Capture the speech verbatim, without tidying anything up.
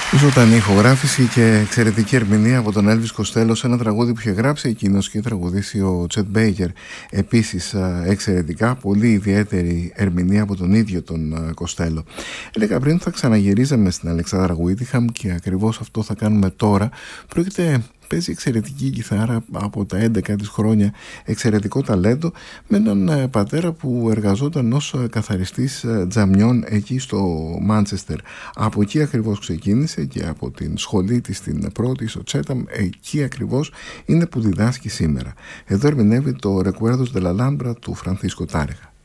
Ζωντανή ηχογράφηση και εξαιρετική ερμηνεία από τον Elvis Costello σε ένα τραγούδι που είχε γράψει εκείνος και τραγουδήσει ο Chet Baker. Επίσης εξαιρετικά, πολύ ιδιαίτερη ερμηνεία από τον ίδιο τον Costello. Έλεγα πριν θα ξαναγυρίζαμε στην Αλεξάνδρα Γουίτιχαμ και ακριβώς αυτό θα κάνουμε τώρα. Πρόκειται... Παίζει εξαιρετική κιθάρα από τα έντεκα της χρόνια, εξαιρετικό ταλέντο, με έναν πατέρα που εργαζόταν ως καθαριστής τζαμιών εκεί στο Μάντσεστερ. Από εκεί ακριβώς ξεκίνησε και από την σχολή της την πρώτη στο Τσέταμ, εκεί ακριβώς είναι που διδάσκει σήμερα. Εδώ ερμηνεύει το Recuerdos de la Alhambra του Φρανσίσκο Τάρεγα.